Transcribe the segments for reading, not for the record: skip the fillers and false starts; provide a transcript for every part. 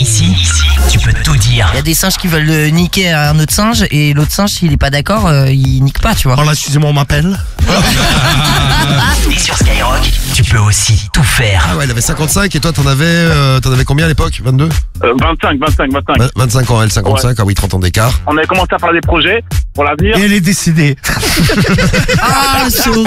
Ici, tu peux tout dire. Il y a des singes qui veulent niquer un autre singe et l'autre singe, s'il est pas d'accord, il nique pas, tu vois. Oh là, excusez-moi, on m'appelle. Et sur Skyrock, tu peux aussi tout faire. Ah ouais, il avait 55 et toi t'en avais combien à l'époque? 22? 25. 25 ans, elle 55, ah oui, 30 ans d'écart. On avait commencé à faire des projets pour l'avenir. Et elle est décédée. Ah, c'est horrible.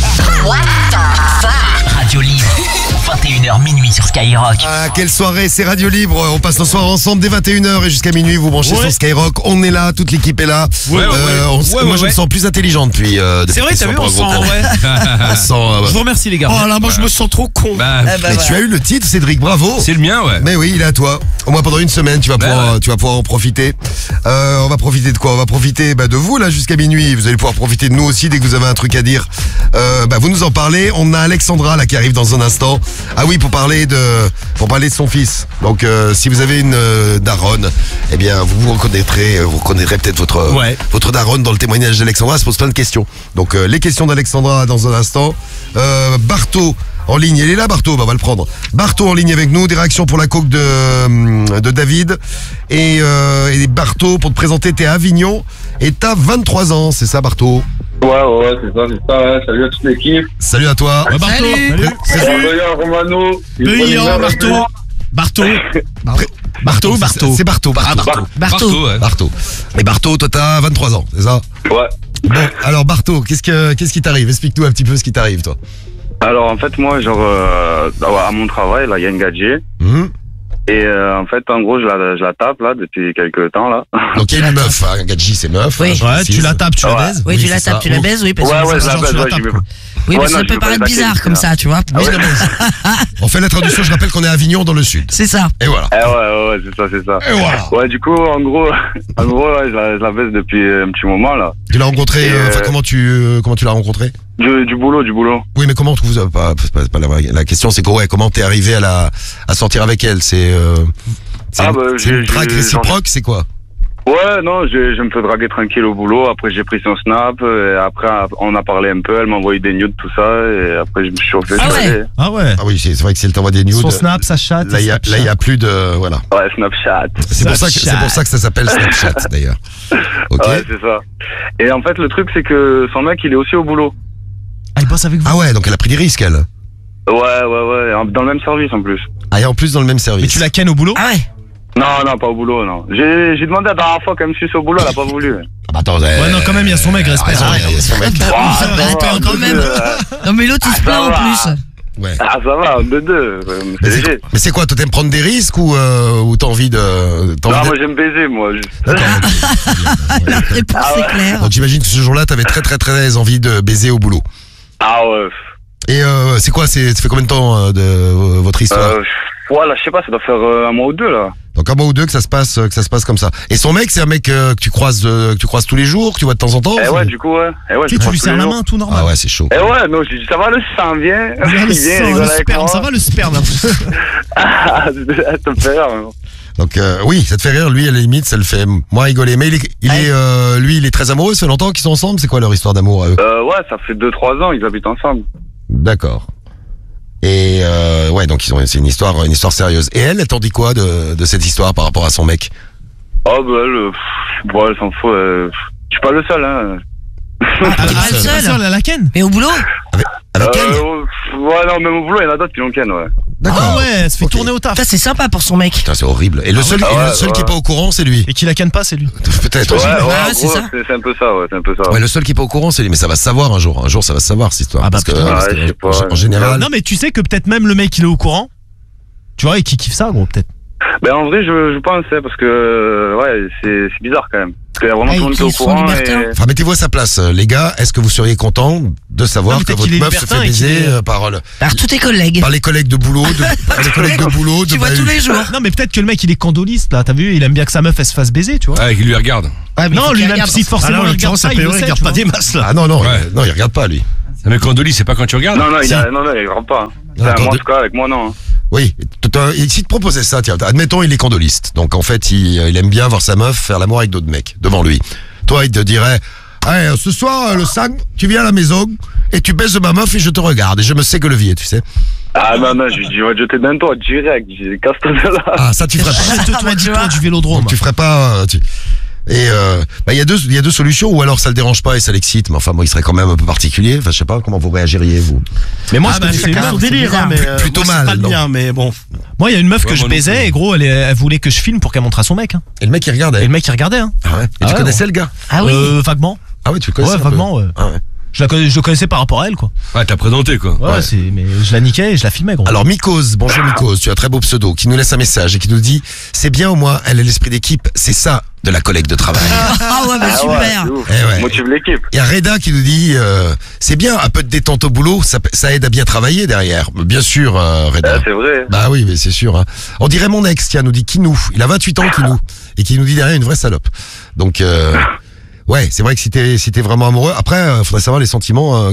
Radio Libre, 21h minuit sur Skyrock. Ah, quelle soirée, c'est Radio Libre, on passe le soir ensemble dès 21h et jusqu'à minuit, vous branchez sur Skyrock, on est là, toute l'équipe est là. Moi je me sens plus intelligent depuis C'est vrai, t'as vu, on sent, ouais. Je vous remercie les gars. Oh là, moi je me sens trop con. Mais tu as eu le titre, Cédric, bravo. C'est le mien, ouais. Mais oui, il est à toi. Au moins pendant une semaine, tu vas pouvoir en profiter. On va profiter de quoi? On va profiter de vous là jusqu'à minuit. Vous allez pouvoir profiter de nous aussi dès que vous avez un truc à dire. Vous nous en parlez. On a Alexandra là qui arrive dans un instant. Ah oui, pour parler de son fils. Donc si vous avez une daronne, eh bien vous reconnaîtrez peut-être votre daronne dans le témoignage d'Alexandra. Elle se pose plein de questions. Donc les questions d'Alexandra dans un instant. Barto en ligne, il est là Barto, on va le prendre. Barto en ligne avec nous, des réactions pour la coque de David. Et Barto, pour te présenter, t'es à Avignon et t'as 23 ans, c'est ça Barto? Ouais, c'est ça. Ouais. Salut à toute l'équipe. Salut à toi. Barto. Salut Romano. Barto. C'est Barto. Barto. Et Barto, toi t'as 23 ans, c'est ça? Ouais. Bon, alors Barto, qu'est-ce qui t'arrive? Explique-nous un petit peu ce qui t'arrive, toi. Alors en fait moi à mon travail là il y a une gadget. Et en fait en gros je la tape là depuis quelques temps là. Donc il y a une meuf, hein, Gadji c'est meuf. Oui. Ouais, tu la tapes, tu la baises. Oui, tu la tapes, tu la baises, oui, parce que Ouais, je la baise, tu la tapes, quoi. oui, Ouais, mais ça non, peut je paraître vais pas bizarre attaquer, comme là. ça, tu vois. On fait la traduction, je rappelle qu'on est à Avignon dans le sud. C'est ça. Et voilà. Ouais, c'est ça. Et voilà. Ouais, du coup, en gros, ouais, je la baisse depuis un petit moment, là. Tu l'as rencontré, comment tu l'as rencontré? Du boulot. Oui, mais comment vous pas la question, c'est comment t'es arrivé à sortir avec elle? C'est une drague réciproque, c'est quoi? Ouais, non, je me fais draguer tranquille au boulot. Après, j'ai pris son snap. Et après, on a parlé un peu. Elle m'a envoyé des nudes, tout ça. Et après, je me suis chauffé. Ah ouais. Ah oui, c'est vrai que si elle t'envoie des nudes. Son snap, sa chatte. Là, il y a plus de, voilà. Ouais, Snapchat. C'est pour ça que ça s'appelle Snapchat, d'ailleurs. Ok. Ouais, c'est ça. Et en fait, le truc, c'est que son mec, il est aussi au boulot. Ah, il bosse avec vous. Ah ouais, donc elle a pris des risques, elle. Ouais. Dans le même service, en plus. Ah, et en plus dans le même service. Mais tu la kennes au boulot? Ah ouais. Non, pas au boulot, non. J'ai demandé la dernière fois qu'elle me suce au boulot, elle a pas voulu. Ah bah attends, Ouais, non, quand même, il y a son mec, respect. il y a son mec. Attends, quand même. Non, mais l'autre, il se plaint en plus. Ouais. Ah, ça va, de deux. C'est léger. Mais c'est quoi, toi t'aimes prendre des risques ou t'as envie de... Non, moi j'aime baiser, moi. Juste. D'accord, ok. La réponse est claire. Donc j'imagine que ce jour-là, t'avais très envie de baiser au boulot. Ah ouais. Et c'est quoi, ça fait combien de temps de votre histoire? Voilà, je sais pas, ça doit faire un mois ou deux, là. Donc un mois ou deux que ça se passe comme ça. Et son mec, c'est un mec que tu croises tous les jours, que tu vois de temps en temps? Ouais, du coup, ouais. Tu lui serres la main, tout normal. Ah ouais, c'est chaud. Ouais, non, je dis, ça va, le sang vient. Le sperme, ça va le sperme. Ah, ça me fait rire, hein. Donc oui, ça te fait rire, lui à la limite, ça le fait moins rigoler. Mais il est très amoureux, ça fait longtemps qu'ils sont ensemble, c'est quoi leur histoire d'amour à eux? Ouais, ça fait 2-3 ans, ils habitent ensemble. D'accord. Et ouais, donc c'est une histoire sérieuse. Et elle t'en dit quoi de cette histoire par rapport à son mec? Oh bah elle s'en fout. Je suis pas le seul, hein. le seul. Elle la ken. Mais au boulot? Avec elle? Ouais, non, même au boulot, il y en a d'autres qui l'ont ken, ouais. D'accord. Ah ouais, elle se fait tourner au taf. Ça, c'est sympa pour son mec. Putain, c'est horrible. Et le seul qui est pas au courant, c'est lui. Et qui la ken pas, c'est lui. Peut-être. Ouais, c'est ça. C'est un peu ça, ouais, c'est un peu ça. Ouais, le seul qui est pas au courant, c'est lui. Mais ça va se savoir un jour. Un jour, ça va se savoir, cette histoire. Ah bah, parce je sais pas, en général. Non, mais tu sais que peut-être même le mec, il est au courant. Tu vois, et qui kiffe ça, gros, peut-être. Ben en vrai, je pense, parce que ouais, c'est bizarre quand même. Parce qu'il y a vraiment tout le monde qui est au courant. Enfin, mettez-vous à sa place, les gars. Est-ce que vous seriez contents de savoir que votre meuf se fait baiser par tous tes collègues. Par les collègues de boulot, Tu vois tous les jours. Non, mais peut-être que le mec, il est candoliste, là. T'as vu, il aime bien que sa meuf, elle se fasse baiser, tu vois. Ouais, qu'il lui regarde. Non, lui-même, si forcément il regarde ça, il regarde pas des masses, là. Ah non, il regarde pas, lui. Un mec condolis, c'est pas quand tu regardes? Non, il regarde pas. Moi, en tout cas, avec moi, non. Oui, s'il te proposait ça, tiens, admettons, il est condoliste. Donc, en fait, il aime bien voir sa meuf faire l'amour avec d'autres mecs devant lui. Toi, il te dirait, hey, ce soir, le 5, tu viens à la maison et tu baises ma meuf et je te regarde et je me sais que levier, tu sais. Ah non, je lui dis, va te jeter d'un toit direct. Je dis, casse-toi de là. Ah, ça tu ferais pas. Jette-toi du toit du vélodrome. Donc tu ferais pas. Et il y a deux solutions, ou alors ça le dérange pas et ça l'excite, mais enfin bon, il serait quand même un peu particulier. Enfin, je sais pas comment vous réagiriez vous. Mais moi, Ah, bah, je c'est connais mon son délire, délire, hein, mais plutôt moi, mal, c'est pas le non. mien, mais bon. Moi, il y a une meuf Ouais, que je moi non baisais plus. et gros, elle voulait que je filme pour qu'elle montre à son mec. Hein. Et le mec il regardait. Et le mec, il regardait. Hein. Ah ouais. Et Ah tu ouais, connaissais le gars? Ah oui. Vaguement. Ah ouais, tu le connaissais. Ouais, un peu. vaguement. Ouais. Ah ouais. Je le connaissais par rapport à elle, quoi. Ouais, t'as présenté, quoi. Ouais, Ouais. mais je la niquais et je la filmais, gros. Alors Mikos, bonjour Mikos, tu as un très beau pseudo, qui nous laisse un message et qui nous dit c'est bien au moins, elle a l'esprit d'équipe, c'est ça de la collègue de travail. Ah ouais, bah Ah super. ouais, c'est ouf. Eh ouais. Motive l'équipe. Il y a Reda qui nous dit c'est bien, un peu de détente au boulot, ça aide à bien travailler derrière. Bien sûr, Reda. Ah, c'est vrai. Bah oui, mais c'est sûr. Hein. On dirait mon ex, tiens, nous dit Kinou. Il a 28 ans, Kinou. Et qui nous dit derrière une vraie salope. Donc, ouais, c'est vrai que si t'es vraiment amoureux. Après, faudrait savoir les sentiments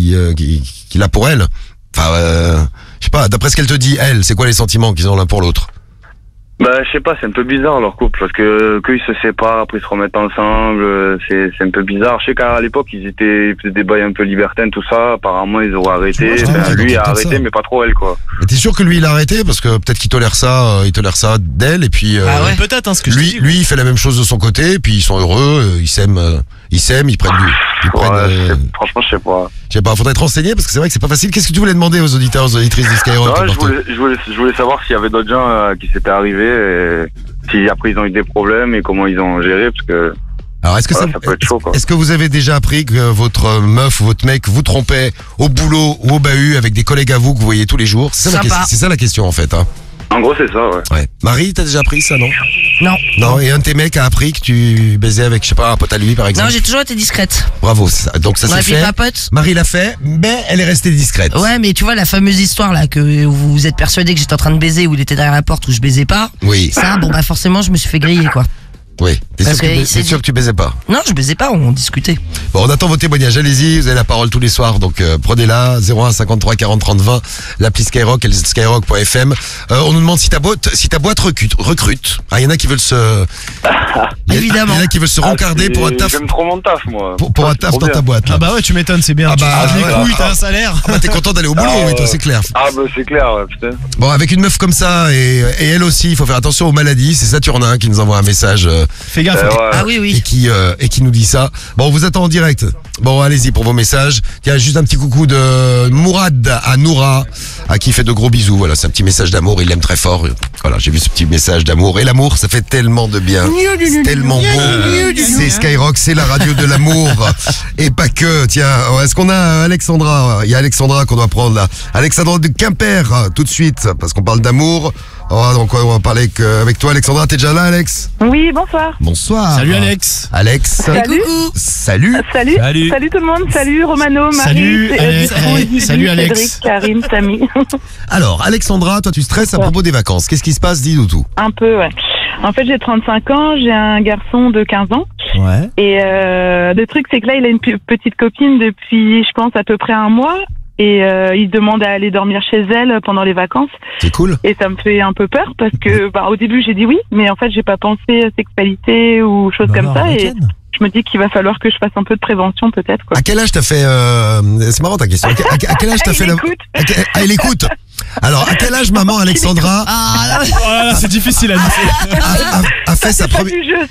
qu'il a pour elle. Enfin, je sais pas, d'après ce qu'elle te dit, elle, c'est quoi les sentiments qu'ils ont l'un pour l'autre? Bah, je sais pas, c'est un peu bizarre leur couple parce que qu'ils se séparent, après ils se remettent ensemble, c'est un peu bizarre. Je sais qu'à l'époque ils faisaient des bails un peu libertins, tout ça. Apparemment ils auraient arrêté. Ouais, Enfin, ouais, lui donc, a comme arrêté, ça. mais pas trop elle, quoi. Mais t'es sûr que lui il a arrêté parce que peut-être qu'il tolère ça, d'elle et puis Ah ouais. Peut-être, hein, ce que je te lui, dis. lui il fait la même chose de son côté, et puis ils sont heureux, ils s'aiment, ils prennent du, ils prennent. Ouais, franchement, je sais pas. Je sais pas, faudrait te renseigner parce que c'est vrai que c'est pas facile. Qu'est-ce que tu voulais demander aux auditeurs, aux auditrices de Skyrock? Non, je voulais savoir s'il y avait d'autres gens qui s'étaient arrivés et si après ils ont eu des problèmes et comment ils ont géré parce que Alors est-ce que voilà, ça peut être chaud, quoi. est-ce que vous avez déjà appris que votre meuf ou votre mec vous trompait au boulot ou au bahut avec des collègues à vous que vous voyez tous les jours? C'est ça, Sympa. c'est ça la question en fait. Hein. En gros, c'est ça, ouais. Ouais. Marie, t'as déjà appris ça, non? Non. Non, et un de tes mecs a appris que tu baisais avec, je sais pas, un pote à lui par exemple. Non, j'ai toujours été discrète. Bravo, c'est ça. Donc ça Ouais, s'est puis fait. papote. Marie l'a fait, mais elle est restée discrète. Ouais, mais tu vois la fameuse histoire là que vous êtes persuadé que j'étais en train de baiser ou il était derrière la porte ou je baisais pas. Oui, Ça, bon bah forcément je me suis fait griller quoi. oui. T'es Parce sûr, que il s'est t'es sûr dit- que tu baisais pas? Non, je baisais pas, on discutait. Bon, on attend vos témoignages. Allez-y, vous avez la parole tous les soirs, donc prenez-la. 01 53 40 30 20. L'appli Skyrock, skyrock.fm. On nous demande si ta boîte recrute. Ah, il y en a qui veulent se. Évidemment. Il y en a qui veulent se rencarder pour un taf. J'aime trop mon taf, moi. Pour un C'est taf trop dans bien. ta boîte. Là. Ah bah ouais, tu m'étonnes, c'est bien. Ah Tu bah, te les ouais. couilles, t'as un salaire. Ah bah t'es content d'aller au boulot, Ah, oui, toi, c'est clair. Ah bah c'est clair, ouais, putain. Bon, avec une meuf comme ça et elle aussi, il faut faire attention aux maladies. C'est Saturnin qui nous envoie un message Fais gaffe. Ouais. Ah oui, et oui. qui nous dit ça. Bon, on vous attend en direct. Bon, allez-y pour vos messages. Tiens, juste un petit coucou de Mourad à Noura, à qui il fait de gros bisous. Voilà, c'est un petit message d'amour, il l'aime très fort. Voilà, j'ai vu ce petit message d'amour. Et l'amour, ça fait tellement de bien. C'est tellement beau. C'est Skyrock, c'est la radio de l'amour. Et pas que. Tiens, est-ce qu'on a Alexandra? Il y a Alexandra qu'on doit prendre là. Alexandra de Quimper, tout de suite, parce qu'on parle d'amour. Donc on va parler avec toi, Alexandra. T'es déjà là, Alex? Oui, bonsoir. Bonsoir. Salut Alex. Alex. Salut. Coucou. Salut. Salut. Salut. Salut tout le monde. Salut Romano, Marie, Salut, Alex. Zizi, Salut, Alex. Cédric, Karine, Samy. Alors, Alexandra, toi tu stresses à propos des vacances. Qu'est-ce qui se passe? Dis-nous tout. Un peu, ouais. En fait, j'ai 35 ans, j'ai un garçon de 15 ans. Ouais. Et le truc, c'est que là, il a une petite copine depuis, je pense, à peu près un mois. Et il demande à aller dormir chez elle pendant les vacances. C'est cool. Et ça me fait un peu peur parce que, au début, j'ai dit oui, mais en fait, j'ai pas pensé sexualité ou choses comme ça. Et je me dis qu'il va falloir que je fasse un peu de prévention, peut-être, quoi. À quel âge t'as fait c'est marrant ta question. À quel âge t'as fait Il écoute. Elle écoute. Alors, à quel âge maman Alexandra Ah, Oh là, c'est difficile à dire. a fait sa C'est pas première du jeu,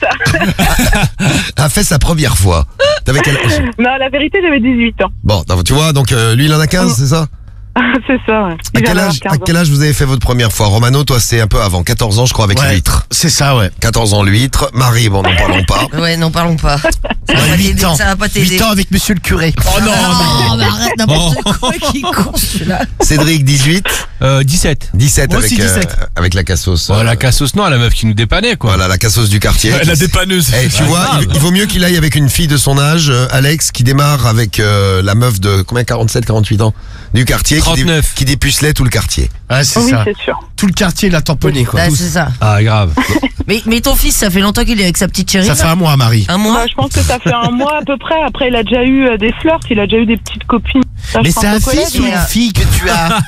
ça. a fait sa première fois? T'avais quel âge? Non, la vérité, j'avais 18 ans. Bon, tu vois, donc lui il en a 15, c'est ça? C'est ça, ouais. À Il quel vient d'avoir âge 15 ans. vous avez fait votre première fois? Romano, toi c'est un peu avant, 14 ans je crois avec Ouais. l'huître. C'est ça, ouais. 14 ans l'huître. Marie, bon, n'en parlons pas. ouais, n'en parlons pas. Ça va pas 8 t'aider, ans. ça va pas t'aider. 8 ans avec monsieur le curé. Oh non, Oh, mais arrête n'importe quoi qui est con celui-là. Cédric, 18. 17. 17 Moi aussi, avec, 17. avec la cassos. Oh, la cassos, non, la meuf qui nous dépannait, quoi. Voilà, la cassos du quartier. La dépanneuse. Eh, tu vois, il vaut mieux qu'il aille avec une fille de son âge, Alex, qui démarre avec la meuf de combien, 47, 48 ans du quartier, 39. qui dépucelait tout le quartier. Ouais, c'est Oui, ça. c'est sûr. Tout le quartier l'a tamponné, quoi. Bah, c'est ça. Ah, grave. Mais ton fils, ça fait longtemps qu'il est avec sa petite chérie. Ça là fait un mois, Marie. Un mois. Bah, je pense que ça fait un mois à peu près. Après, il a déjà eu des flirts, il a déjà eu des petites copines. Ça, je Mais pense, c'est un au collège, fils ou mais, une fille que tu as?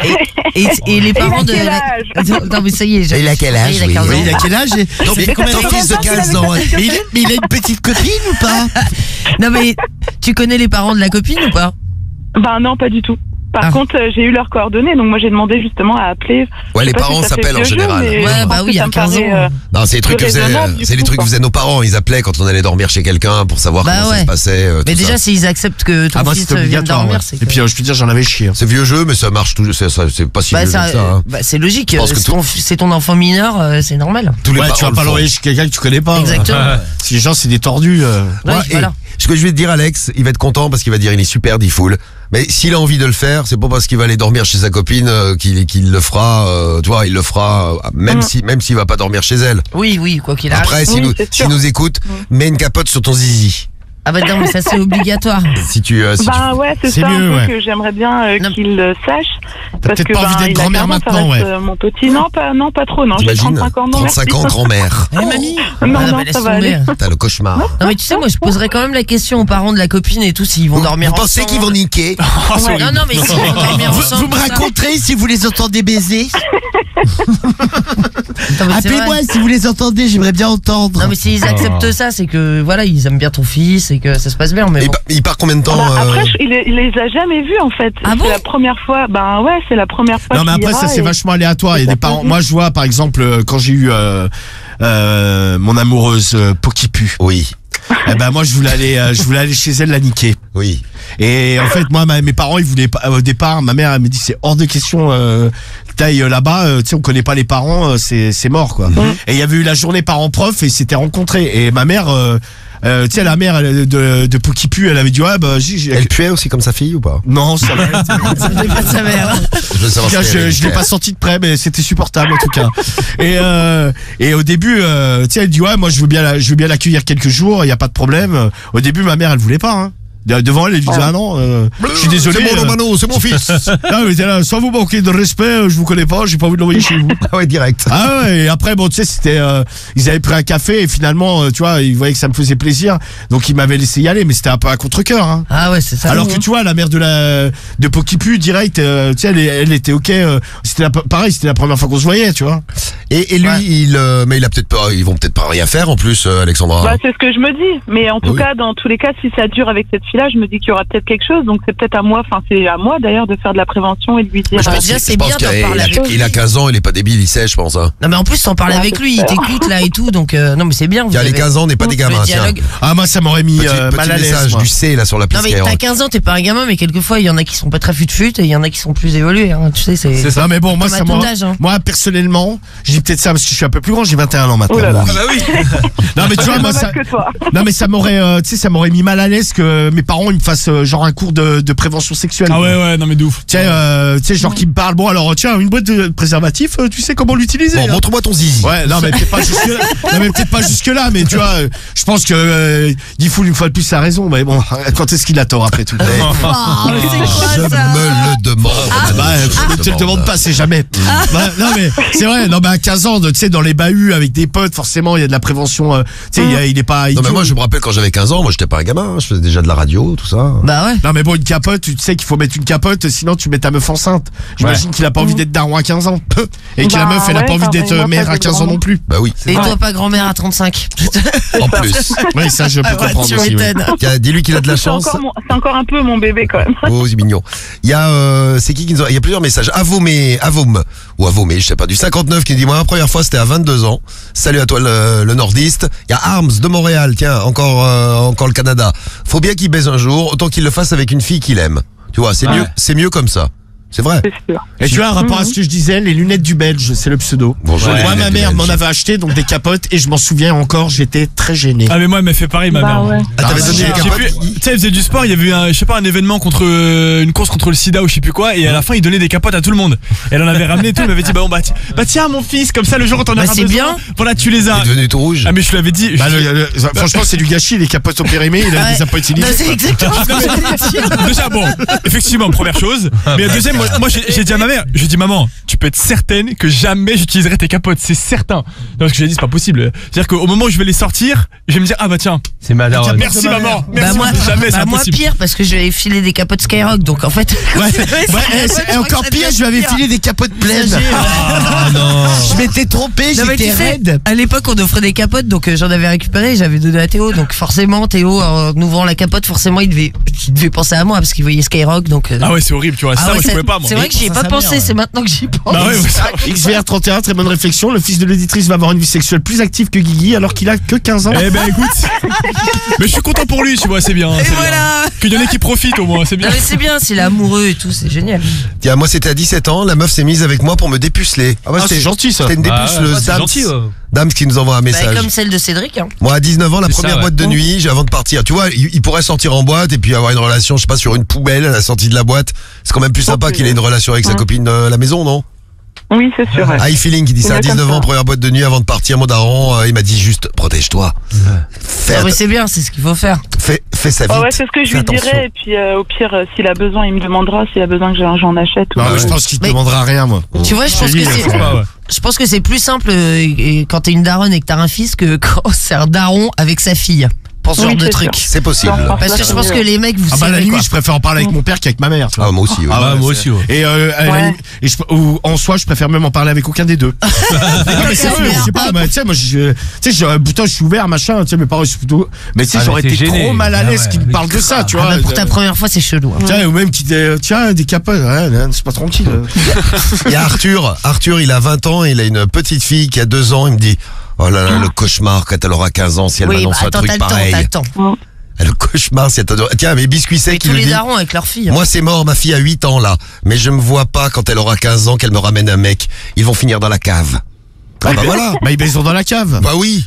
Et les parents de. quel âge Non, mais ça y est. Il a quel âge, Il a oui. 15 ans. Oui, il a quel âge? Ton Mais combien ton de fils de temps 15 ans. Ouais. Mais il a une petite copine ou pas? Non, mais tu connais les parents de la copine ou pas? Ben non, pas du tout. Par contre, j'ai eu leurs coordonnées, donc moi j'ai demandé justement à appeler. Ouais, les parents s'appellent en général. Ouais, bah oui, il y a 15 ans. Non, c'est les trucs que faisaient nos parents. Ils appelaient quand on allait dormir chez quelqu'un pour savoir comment ça se passait. Mais déjà, s'ils acceptent que ton fils vienne dormir, c'est. Et puis, je peux dire, j'en avais chié. C'est vieux jeu, mais ça marche toujours. C'est pas si vieux que ça. Bah, c'est logique. C'est ton enfant mineur, c'est normal. Tu vas pas l'envoyer chez quelqu'un que tu connais pas. Exactement. Si les gens, c'est des tordus. Ce que je vais te dire, Alex, il va être content parce qu'il va dire il est super, Diffoul. Mais s'il a envie de le faire, c'est pas parce qu'il va aller dormir chez sa copine qu'il le fera. Tu vois, il le fera même s'il va pas dormir chez elle. Oui, quoi qu'il arrive. Après, s'il nous écoute, mets une capote sur ton zizi. Ah bah non, mais ça c'est obligatoire. Si tu ouais, c'est ça mieux, un peu que j'aimerais bien qu'il le sache. T'as peut-être pas envie d'être grand-mère maintenant, mon petit, non pas trop, non. J'ai 35 ans, non. 35 ans, grand-mère. Mamie. Non, ça va aller. T'as le cauchemar. Non mais tu sais, moi je poserais quand même la question aux parents de la copine et tout s'ils vont dormir ensemble. Vous pensez qu'ils vont niquer? Non, mais s'ils vont dormir ensemble. Vous me raconterez si vous les entendez baiser? Appelez-moi si vous les entendez, j'aimerais bien entendre. Non mais s'ils acceptent ça, c'est que voilà, ils aiment bien ton fils et que ça se passe bien. Mais il part combien de temps Après, il les a jamais vus en fait. C'est la première fois. Ben ouais, c'est la première fois. Non mais après ça c'est vachement aléatoire. Il y a des parents. Moi je vois par exemple quand j'ai eu mon amoureuse Pokipu. Oui. Eh ben moi je voulais aller chez elle la niquer. Oui. Et en fait moi mes parents ils voulaient pas au départ. Ma mère elle me dit c'est hors de question t'ailles là-bas. Tu sais on connaît pas les parents, c'est mort quoi. Et il y avait eu la journée parents-prof et ils s'étaient rencontrés. Et ma mère tu sais la mère de Pokipu elle avait dit ouais bah elle puait aussi comme sa fille ou pas? Non ça va. Ça venait pas de sa mère. Je l'ai pas senti de près mais c'était supportable en tout cas. Et au début tu sais elle dit ouais moi je veux bien l'accueillir quelques jours, il y a pas de problème. Au début ma mère elle voulait pas hein. Devant elle, elle disait ah non, je suis désolé. C'est mon Romano, c'est mon fils. Non, mais là, sans vous manquer de respect, je vous connais pas, j'ai pas envie de l'envoyer chez vous. Ah ouais, direct. Ah ouais, et après bon, tu sais, c'était, ils avaient pris un café et finalement, tu vois, ils voyaient que ça me faisait plaisir, donc ils m'avaient laissé y aller, mais c'était un peu à contre-cœur. Hein. Ah ouais, c'est ça. Alors que tu vois, la mère de Pokipu direct, tu sais, elle était ok. C'était pareil, c'était la première fois qu'on se voyait, tu vois. Et lui, mais il a peut-être pas, ils vont peut-être pas rien faire en plus, Alexandra. Bah c'est ce que je me dis, mais en tout cas, dans tous les cas, si ça dure avec cette fille-là, je me dis qu'il y aura peut-être quelque chose, donc c'est peut-être à moi, c'est à moi d'ailleurs de faire de la prévention et de lui dire. Je pense qu'il a 15 ans, il est pas débile, il sait, je pense. Hein. Non mais en plus t'en parles avec lui, il t'écoute là et tout, donc non mais c'est bien. Il a les 15 ans, on n'est pas des gamins. Tiens. Ah moi ça m'aurait mis mal à l'aise. Message du C là sur la piste. Non mais t'as 15 ans, t'es pas un gamin, mais quelquefois il y en a qui sont pas très fut-fut et il y en a qui sont plus évolués. Hein. Tu sais c'est ça. Mais bon moi ça moi personnellement, j'ai peut-être ça parce que je suis un peu plus grand, j'ai 21 ans maintenant. Ah bah oui. Non mais tu vois moi ça. Non mais ça m'aurait, tu sais ça m'aurait mis mal à l'aise que mes parents ils me fassent genre un cours de prévention sexuelle. Ah ouais, non mais de ouf. Tu sais genre qui me parle, bon alors tiens une boîte de préservatif, tu sais comment l'utiliser. Bon, montre-moi ton zizi. Ouais, non mais peut-être pas jusque là. Non mais peut-être pas jusque là, mais tu vois, je pense que Diffoul une fois de plus a raison, mais bon, quand est-ce qu'il a tort après tout? C'est quoi je ça me le demande. Ne te le demande pas, c'est jamais. Non mais c'est vrai, non mais à 15 ans, tu sais dans les bahuts avec des potes, forcément il y a de la prévention, tu sais il est pas Non mais moi je me rappelle quand j'avais 15 ans, moi j'étais pas un gamin, je faisais déjà de la radio, tout ça. Bah ouais. Non mais bon une capote, tu sais qu'il faut mettre une capote, sinon tu mets ta meuf enceinte. J'imagine qu'il a pas envie d'être daron à 15 ans. Et que la meuf elle a pas envie d'être mère à 15 ans non plus. Bah oui. Et toi pas grand-mère à 35. En plus. Oui ça je peux comprendre aussi. Dis-lui qu'il a de la chance. C'est encore un peu mon bébé quand même. Oh c'est mignon. Il y a c'est qui nous a... Il y a plusieurs messages. Avome ou Avome, je sais pas, du 59 qui dit moi la première fois c'était à 22 ans. Salut à toi le nordiste. Il y a Arms de Montréal, tiens, encore le Canada. Faut bien qu'il baise un jour, autant qu'il le fasse avec une fille qu'il aime. Tu vois, c'est mieux comme ça. C'est vrai. Et tu vois, un rapport à ce que je disais, les lunettes du Belge, c'est le pseudo. Bonjour. Moi, ma mère m'en avait acheté, donc des capotes, et je m'en souviens encore, j'étais très gêné. Ah, mais moi, elle m'a fait pareil, ma mère. Ouais. Ah, t'avais donné les capotes. Tu sais, elle faisait du sport, il y avait eu un événement contre, une course contre le sida ou je sais plus quoi, et à la fin, il donnait des capotes à tout le monde. Et elle en avait ramené et tout, elle m'avait dit, bah tiens, mon fils, comme ça, le jour où t'en auras besoin. Bien. Voilà, tu les as. Il est devenu tout rouge. Ah, mais je lui avais dit. Franchement, c'est du gâchis, les capotes ont périmé, il a des pas utilisées. C'est exactement ce que j'allais dire. Déjà, bon, effectivement, première chose. Mais deuxième, moi, j'ai dit à ma mère, j'ai dit maman, tu peux être certaine que jamais j'utiliserai tes capotes, c'est certain. Non, parce que j'ai dit c'est pas possible. C'est-à-dire qu'au moment où je vais les sortir, je vais me dire, ah bah tiens, C'est ma daronne. merci maman. Merci, Bah moi, jamais, c'est moi impossible. pire parce que je lui avais filé des capotes Skyrock, donc en fait. Et encore pire, je lui avais filé des capotes pleines. Ah non. Je m'étais trompé, Non, mais j'étais tu sais, raide. à l'époque on offrait des capotes, donc j'en avais récupéré, j'avais donné à Théo, donc forcément Théo en ouvrant la capote, forcément il devait penser à moi parce qu'il voyait Skyrock, donc. Ah ouais, c'est horrible, tu vois. Ah Ça, ouais, moi, je pouvais pas, moi. c'est vrai que j'y ai pas pensé, c'est maintenant que j'y pense. Bah ouais, ouais, ça- XVR31, très bonne réflexion. Le fils de l'auditrice va avoir une vie sexuelle plus active que Guigui alors qu'il a que 15 ans. Eh ben écoute, mais je suis content pour lui, tu vois, c'est bien. Et c'est bien. voilà. Qu'il y en ait qui profitent au moins, c'est bien. Non mais c'est bien, s'il est amoureux et tout, c'est génial. Tiens, moi c'était à 17 ans, la meuf s'est mise avec moi pour me dépuceler. Ah, c'est gentil ça. C'était une dépuceleuse, c'est Dams. gentil. Dams qui nous envoie un Bah, message. comme celle de Cédric, hein. Moi à 19 ans, la C'est première ça, ouais. boîte de nuit, avant de partir. Tu vois, il pourrait sortir en boîte et puis avoir une relation, je sais pas, sur une poubelle à la sortie de la boîte. C'est quand même plus sympa qu'il ait une relation avec sa copine à la maison, non? Oui, c'est sûr. Ouais. High Feeling qui dit ça à C'est comme 19 ans, ça. première boîte de nuit avant de partir, mon daron, il m'a dit juste protège-toi. Non mais c'est bien, c'est ce qu'il faut faire. Fais sa vie. Ouais, c'est ce que je lui dirais. Et puis, au pire, s'il a besoin, il me demandera. S'il a besoin que j'en achète. Ou... Non, mais je pense qu'il te Mais- demandera rien, moi. Tu vois, je pense que c'est. Je pense que c'est plus simple quand t'es une daronne et que t'as un fils que quand c'est un daron avec sa fille. Pour ce Oui, genre de c'est truc. sûr. C'est possible. Non, Parce que je pense que les mecs, vous Ah bah à la savez limite, quoi. je préfère en parler avec mon père qu'avec ma mère. Tu vois. Ah, moi aussi, ouais. Ah, moi aussi, ouais. Et, à la Ouais. limite- et ou en soi, je préfère même en parler avec aucun des deux. Non, mais c'est vrai, je sais pas, tu sais, moi, tu sais, putain, je suis ouvert, machin, tu sais, mes parents, ils sont plutôt, mais tu sais, Ah, j'aurais mais été t'es gêné. trop mal à l'aise Ah ouais, qu'ils me mais parlent de ça, tu Ah vois. bah pour ta première fois, c'est chelou. Hein. Tiens, ou même qui tiens, des capotes, ouais, c'est pas tranquille. Il y a Arthur. Arthur, il a 20 ans et il a une petite fille qui a 2 ans. Il me dit, oh là là, le cauchemar quand elle aura 15 ans si elle Oui, bah m'annonce un attends, truc t'as le temps, pareil. t'as le temps. Le cauchemar si elle t'adore. Tiens, mais Biscuit Sec, Tous il nous les dit, darons avec leur fille. moi c'est mort, ma fille a 8 ans là. Mais je me vois pas quand elle aura 15 ans qu'elle me ramène un mec. Ils vont finir dans la cave. Ah bah voilà. Bah, ils sont dans la cave. Bah oui.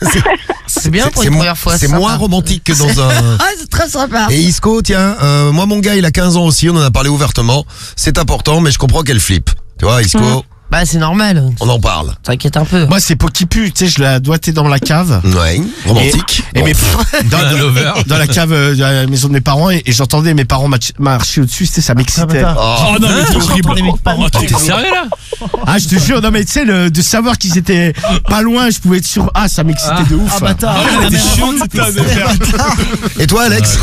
C'est bien pour une première fois. C'est sympa. moins romantique que dans un... Ah, c'est très sympa. Et Isco, tiens, moi mon gars il a 15 ans aussi, on en a parlé ouvertement. C'est important, mais je comprends qu'elle flippe. Tu vois, Isco, Bah, c'est normal. on en parle. T'inquiète un peu. Moi, c'est Poki Pu, tu sais, je la doigtais dans la cave. Ouais, romantique. Et mes Un lover. dans la cave de la maison de mes parents et j'entendais mes parents marcher au-dessus, tu sais, ça m'excitait. Oh non, mais c'est horrible. Oh, T'es sérieux là? Ah, je te jure, non mais tu sais, de savoir qu'ils étaient pas loin, je pouvais être sûr. Ah, ça m'excitait de ouf. Et toi, Alex,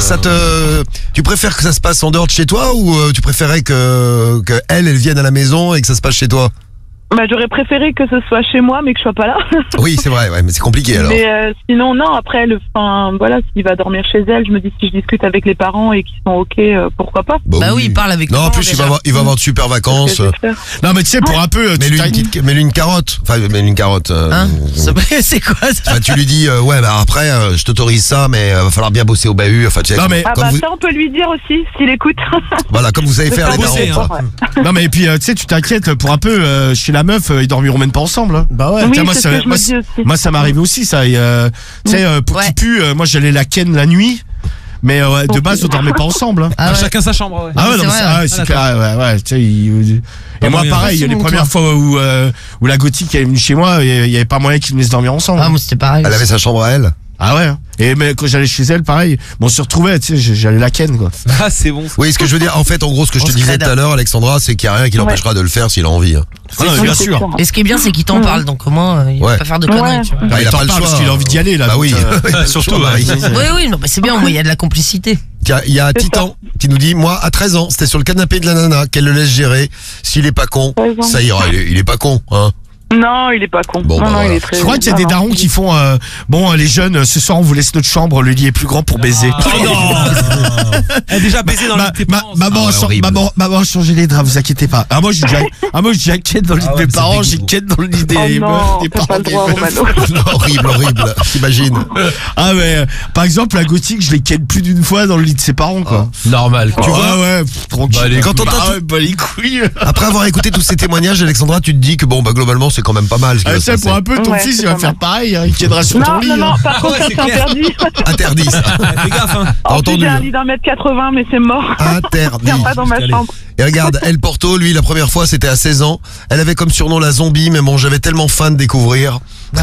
tu préfères que ça se passe en dehors de chez toi ou tu préférais que elle vienne à la maison et que ça se passe chez toi? Bah, j'aurais préféré que ce soit chez moi, mais que je sois pas là. Oui, c'est vrai, ouais, mais c'est compliqué alors. Mais sinon, non, après, voilà, s'il va dormir chez elle, je me dis si je discute avec les parents et qu'ils sont OK, pourquoi pas. Bah oui, il parle avec les Non, en parents, plus, il déjà. va avoir de super vacances. C'est ce que je vais faire. Non mais tu sais, pour un peu, Mets-lui une carotte. Enfin, mets-lui une carotte. Hein C'est quoi ça? Enfin, tu lui dis, ouais, bah après, je t'autorise ça, mais va falloir bien bosser au bahut. Enfin, tu sais, Non, mais- Ah comme bah vous, ça, on peut lui dire aussi, s'il écoute. voilà, comme vous savez faire les bosser, darons. hein. quoi. Non mais et puis tu sais, tu t'inquiètes pour un peu chez la meuf, ils dormiront même pas ensemble. Hein. Bah ouais. Oui, Tiens, moi, c'est ça- ce que je moi, me dis aussi. Moi ça m'arrive aussi ça. Et, tu sais, pour Ouais. qui pue, moi j'allais la ken la nuit, mais de base on dormait pas ensemble. Hein. Ah ouais. Chacun sa chambre, ouais. Ah ouais, c'est non, mais vrai, c'est ouais. ouais, c'est clair, ouais, tu sais, et Pas moi moyen. pareil, Merci, les mon premières toi. fois où la gothique est venue chez moi, il y avait pas moyen qu'ils venaient se dormir ensemble. Ah, moi c'était pareil. Elle avait sa chambre à elle. Ah ouais. Et mais quand j'allais chez elle, pareil, bon, on se retrouvait, tu sais, j'allais la ken quoi. Ah, c'est bon. Oui, ce que je veux dire, en fait, en gros, ce que je On te se disais crède. tout à l'heure, Alexandra, c'est qu'il n'y a rien qui l'empêchera de le faire s'il a envie. hein. Ah non, mais Oui, bien c'est sûr. Et ce qui est bien, c'est qu'il t'en parle, donc au moins, il Ouais. va pas faire de conneries, Ouais. tu vois. Bah, il a t'en pas le parle choix. parce qu'il a envie d'y aller là. Bah donc, oui, surtout, Marie. Oui, oui, non, mais c'est bien, au moins, il y a de la complicité. Tiens, il y a C'est Titan qui nous dit, moi, à 13 ans, c'était sur le canapé de la nana, qu'elle le laisse gérer. S'il est pas con, 13 ans. ça ira, il est pas con, hein. Non, il est pas con. Bon, non, bah, non, voilà. il est très. Je crois qu'il y a des non, non. darons qui font bon les jeunes ce soir on vous laisse notre chambre, le lit est plus grand pour baiser. Oh non. Elle a déjà baisé dans le lit de tes parents. Maman, Ah ouais, horrible. maman a changé les draps, vous inquiétez pas. Ah moi j'ai déjà ken dans le lit de mes parents, j'ai ken dans le lit des, Oh non, des t'as parents. pas le droit, Romano. Horrible, horrible, t'imagines. Ah mais par exemple la gothique je l'ai ken plus d'une fois dans le lit de ses parents quoi. Normal, quoi. Tu vois ouais, tranquille. Bah, les Quand on t'entend- bah les couilles. Après avoir écouté tous ces témoignages, Alexandra, tu te dis que bon, bah, globalement, c'est quand même pas mal ce qui va se Tu sais passer. pour un peu ton Ouais, fils c'est il va pas faire mal. pareil, hein, il kennera sur ton Non, lit. non, non, hein. par contre, ouais, c'est c'est clair. interdit. Interdit, ça. Fais gaffe, hein. T'as En plus, entendu? j'ai un lit d'1m80, mais c'est mort. Interdit. Viens pas dans ma chambre. Et regarde, El Porto, lui, la première fois, c'était à 16 ans. Elle avait comme surnom la zombie, mais bon, j'avais tellement faim de découvrir.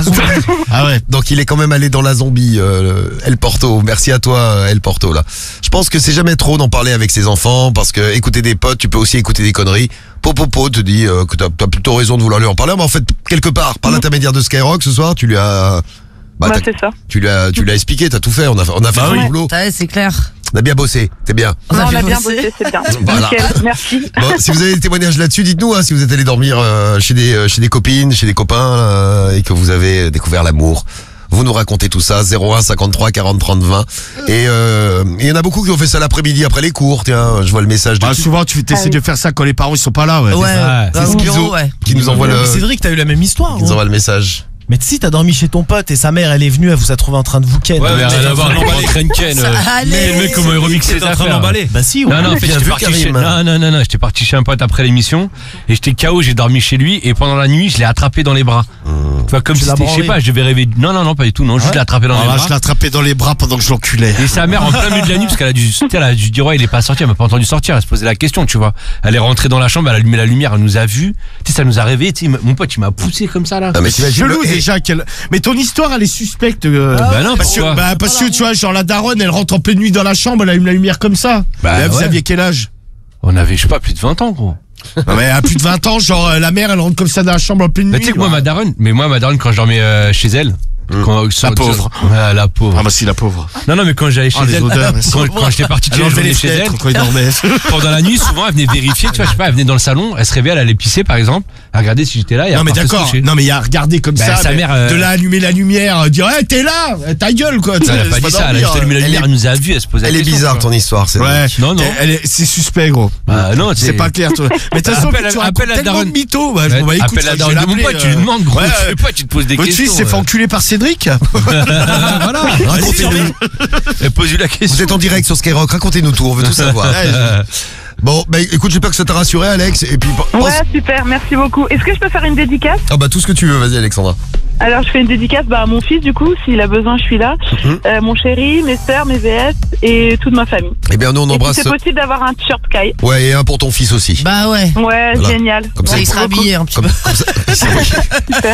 Ah ouais. Donc il est quand même allé dans la zombie, El Porto. Merci à toi, El Porto, là. Je pense que c'est jamais trop d'en parler avec ses enfants, parce que écouter des potes, tu peux aussi écouter des conneries. Popopo te dit que t'as plutôt raison de vouloir lui en parler, mais en fait, quelque part, par l'intermédiaire de Skyrock, ce soir, tu lui as Bah, Bah, c'est ça. tu lui as expliqué, t'as tout fait, on a fait oui. le boulot. Ouais, c'est clair. On a bien bossé, c'est bien. Non, on a bien bossé, c'est bien. Voilà. Nickel, merci. Bon, si vous avez des témoignages là-dessus, dites-nous, hein, si vous êtes allé dormir chez des copines, chez des copains, et que vous avez découvert l'amour. Vous nous racontez tout ça, 01 53 40 30 20. Et il y en a beaucoup qui ont fait ça l'après-midi après les cours, tiens, je vois le message de Bah, souvent, tu essaies de faire ça quand les parents ils sont pas là, ouais. Ouais, c'est au Schizo bureau, ouais. qui nous envoie le, Cédric, t'as eu la même histoire. qui nous envoie le message. Mais si, t'as dormi chez ton pote et sa mère, elle est venue, elle vous a trouvé en train de vous ken. Ouais, mais rien à voir, non, pas train ken. Allez. Mais le mec, comment il remixait les affaires. Bah si, ouais. Non, en fait, Bien j'étais vu, parti Karim. chez... Non, j'étais parti chez un pote après l'émission et j'étais KO, j'ai dormi chez lui et pendant la nuit, je l'ai attrapé dans les bras. Tu vois, comme Tu si l'as c'était, je sais branlé. pas, je devais rêver. Non, pas du tout, non, juste je l'ai attrapé dans les Alors là, bras. je l'ai attrapé dans les bras pendant que je l'enculais. Et sa mère en plein milieu de la nuit, parce qu'elle a dû, tu sais, elle a dû dire ouais, il est pas sorti, elle m'a pas entendu sortir, elle se posait la question, tu vois. Elle est rentrée dans la chambre, elle a allumé la lumière, elle nous a vus, tu sais, ça nous a réveillés, tu sais, mon pote, il m'a poussé comme ça là. Ah, mais t'imagines Chelou le- déjà. Mais ton histoire, elle est suspecte. Bah non, Parce que, pourquoi parce que tu vois, genre la daronne, elle rentre en pleine nuit dans la chambre, elle allume la lumière comme ça. Bah, Là, vous ouais. aviez quel âge? On avait, je sais pas, plus de 20 ans, gros. Non, mais à plus de 20 ans, genre la mère, elle rentre comme ça dans la chambre en pleine nuit. Mais tu sais que moi, ma daronne, quand je dormais chez elle, La pauvre. Ouais, la pauvre. Ah bah si, la pauvre. Non, mais quand j'allais chez les elle, odeurs, elles sont- quand j'étais parti Elle toute la enlevait les journée chez elle, fenêtres quand il dormait. pendant la nuit, souvent, elle venait vérifier, tu vois, je sais pas, elle venait dans le salon, elle se réveillait, elle allait pisser, par exemple, elle regardait si j'étais là, et Non elle mais partait se d'accord, coucher. non mais il y a regardé comme Bah, ça, sa mais mère, de là allumer la lumière, dire hey, t'es là, ta gueule quoi. Elle a pas dit ça, elle a juste allumé la lumière, elle nous a vus, elle se posait Elle la est question, bizarre tu vois. ton histoire, c'est Ouais, Non. c'est suspect gros. Ah, non, C'est pas clair toi. Mais de toute façon, Appelle- tu appelle racontes la tellement daronne. de mythos. Bah, Ouais, bon, bah, écoute, appelle la je vais daronne de mon l'appeler, pote, tu lui demandes, gros, ouais, tu fais pas, tu te poses des Votre questions. fils s'est fait enculer par Cédric. Voilà, Racontez-nous. pose-lui la question. Vous êtes en direct sur Skyrock, racontez-nous tout, on veut tout savoir. Bon, bah écoute, j'espère que ça t'a rassuré, Alex. Et puis, pense... Ouais, super, merci beaucoup. Est-ce que je peux faire une dédicace? Ah bah tout ce que tu veux, vas-y Alexandra. Alors, je fais une dédicace à mon fils, du coup, s'il a besoin, je suis là. Mon chéri, mes sœurs, mes VS et toute ma famille. Eh bien, nous on Et si embrasse. c'est possible d'avoir un t-shirt Sky. Ouais, et un pour ton fils aussi. Bah ouais. Ouais, Voilà. génial. Comme ça, Ouais, il Merci sera beaucoup. habillé un petit Comme, peu. comme ça. Super.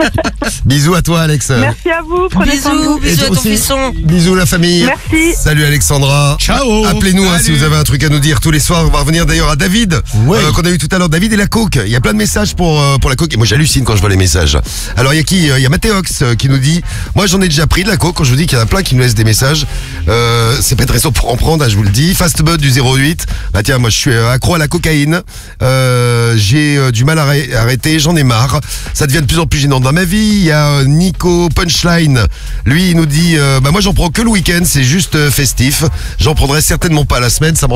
Bisous à toi, Alex. Merci à vous, prenez soin de Bisous, vous. bisous à toi ton aussi. fisson. Bisous la famille. Merci. Salut Alexandra. Ciao. Appelez-nous hein, si vous avez un truc à nous dire tous les soirs. On va revenir d'ailleurs à David, qu'on a eu tout à l'heure. David et la coke. Il y a plein de messages pour la coke. Et moi j'hallucine quand je vois les messages. Alors il y a qui? Il y a Mathéox qui nous dit, moi j'en ai déjà pris de la coke. Quand je vous dis qu'il y en a plein qui nous laissent des messages, c'est pas de raison pour en prendre, hein, je vous le dis. Fastbud du 08. Bah tiens, moi je suis accro à la cocaïne. J'ai du mal à arrêter. J'en ai marre. Ça devient de plus en plus gênant dans ma vie. Il y a Nico Punchline. Lui il nous dit, bah moi j'en prends que le week-end. C'est juste festif. J'en prendrai certainement pas la semaine. Ça me rend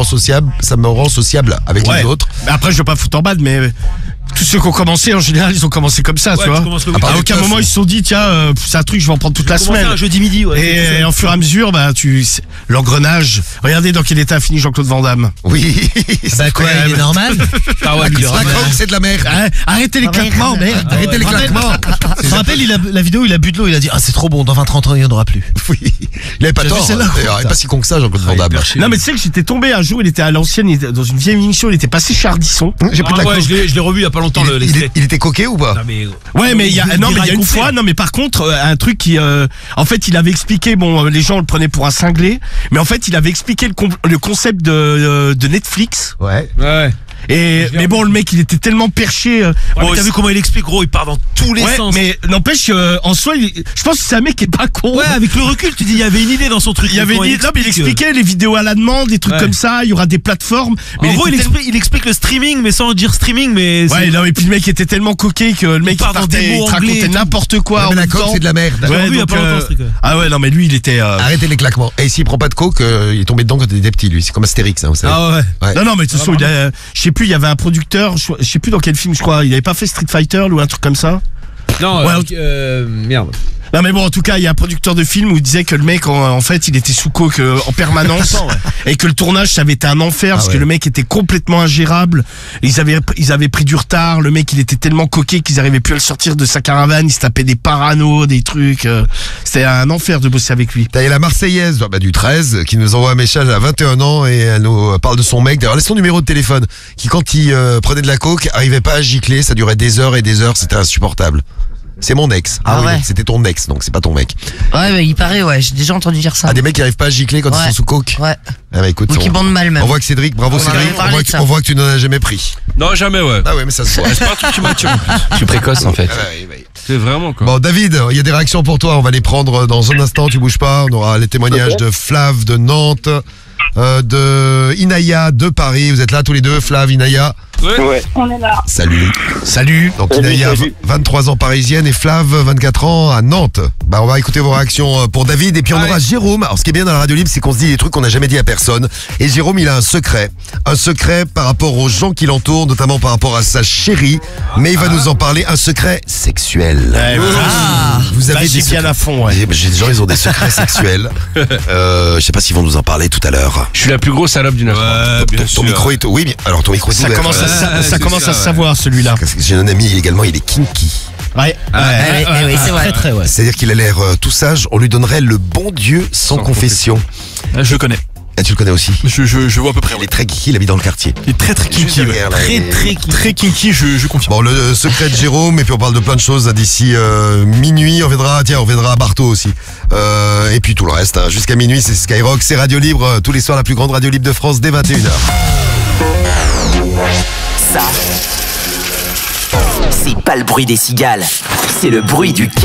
sociable avec les autres. Mais après, je veux pas foutre en bad, mais tous ceux qui ont commencé, en général, ils ont commencé comme ça, tu vois. À aucun moment, ils se sont dit, tiens, c'est un truc, je vais en prendre toute la semaine. Un jeudi midi, ouais. Et en fur et à mesure, bah, l'engrenage. Regardez dans quel état a fini Jean-Claude Van Damme. Oui. Bah quoi, il est normal. Ah ouais, La coke c'est de la merde. Arrêtez les claquements, merde. Arrêtez les claquements. Je me rappelle, la vidéo, il a bu de l'eau, il a dit, ah, c'est trop bon, dans 20-30 ans, il n'y en aura plus. Oui. Il avait pas T'as vu tort. celle-là D'ailleurs, il est pas si con que ça, Jean-Claude Van Damme. Non, mais tu sais que j'étais tombé un jour, il était à l'ancienne, il était dans une vieille émission, il était passé chez Ardisson. J'ai pris de la coke. je l'ai revu il y a pas longtemps, Il était coqué ou pas? Ouais, mais il y a une fois, non, mais par contre, un truc qui, en fait, il avait expliqué, bon, les gens le prenaient pour un cinglé, mais en fait, il avait expliqué le concept de Netflix. Ouais. Ouais. Mais bon, le mec, il était tellement perché. Bon, t'as vu comment il explique, gros, il part dans tous les sens. Mais n'empêche, en soi, je pense que c'est un mec qui est pas con. Ouais, avec le recul, tu dis, il y avait une idée dans son truc. Il y avait une idée, non, mais il expliquait les vidéos à la demande, des trucs Ouais. comme ça, il y aura des plateformes. Mais En gros, il explique le streaming, mais sans dire streaming, mais. Ouais, non, et puis le mec était tellement coqué que le mec part dans des mots il te racontait anglais et tout. n'importe quoi. Ouais, mais en la même coke temps. c'est de la merde. J'ai Ouais, revu il y a donc, pas longtemps, ce truc. Ah ouais, non, mais lui, il était. Arrêtez les claquements. Et s'il prend pas de coke, il est tombé dedans quand il était petit, lui. C'est comme Astérix, hein, vous savez. Ah ouais. Ouais. Non, non, mais de toute façon, je sais plus, il y avait un producteur, je sais plus dans quel film, je crois, il avait pas fait Street Fighter ou un truc comme ça. Non, Ouais, merde. Non, mais bon, en tout cas, il y a un producteur de film où il disait que le mec, en fait, il était sous coke en permanence et que le tournage, ça avait été un enfer parce que le mec était complètement ingérable. Ils avaient pris du retard. Le mec, il était tellement coqué qu'ils arrivaient plus à le sortir de sa caravane. Il se tapait des paranos, des trucs. C'était un enfer de bosser avec lui. Il y a la Marseillaise du 13 qui nous envoie un message à 21 ans et elle nous parle de son mec. D'ailleurs, laisse son numéro de téléphone qui, quand il prenait de la coke, arrivait pas à gicler. Ça durait des heures et des heures. C'était insupportable. C'est mon ex. Ah oui, ouais. c'était ton ex, donc c'est pas ton mec. Ouais, bah, il paraît, ouais, j'ai déjà entendu dire ça. Ah, des mecs qui arrivent pas à gicler quand ils Ouais. sont sous coke. Ouais. Ah bah écoute, Ou qui bandent mal, même. on voit que Cédric, bravo On en Cédric, avait parlé de ça. on voit que tu n'en as jamais pris. Non, jamais, ouais. Ah ouais, mais ça se voit. C'est pas un truc qui m'attire. Je suis précoce, en fait. Ah ouais, ouais. C'est vraiment quoi. Bon, David, il y a des réactions pour toi. On va les prendre dans un instant. Tu bouges pas. On aura les témoignages de Flav de Nantes, de Inaya de Paris. Vous êtes là tous les deux, Flav, Inaya. Ouais. On est là. Salut. Salut. Donc Salut, Inaya, salut. 23 ans parisienne et Flav, 24 ans à Nantes. Bah, on va écouter vos réactions pour David et puis on aura Jérôme. Alors ce qui est bien dans la radio libre, c'est qu'on se dit des trucs qu'on n'a jamais dit à personne. Et Jérôme, il a un secret par rapport aux gens qui l'entourent, notamment par rapport à sa chérie. Mais il va nous en parler, un secret sexuel. Vous avez des bien à fond, ouais. J'ai des gens, ils ont des secrets sexuels. Je sais pas s'ils vont nous en parler tout à l'heure. Je suis la plus grosse salope du 9. Ton micro est, oui, bien. Alors ton micro est Ça ouvert. commence à se savoir, celui-là. Parce que j'ai un ami également, il est kinky. Ouais. Oui, c'est vrai. Très, ouais. C'est-à-dire qu'il a l'air tout sage. On lui donnerait le bon Dieu sans confession. Je le connais. Ah, tu le connais aussi. Je vois à peu près. Il est très geeky, il habite dans le quartier. Il est très kinky. Juste derrière, là, il est- Très kinky, je confirme. Bon, le secret de Jérôme, et puis on parle de plein de choses d'ici minuit. On viendra à Barto aussi. Et puis tout le reste, hein. Jusqu'à minuit, c'est Skyrock, c'est Radio Libre. Tous les soirs, la plus grande radio libre de France, dès 21h. Ça, c'est pas le bruit des cigales, c'est le bruit du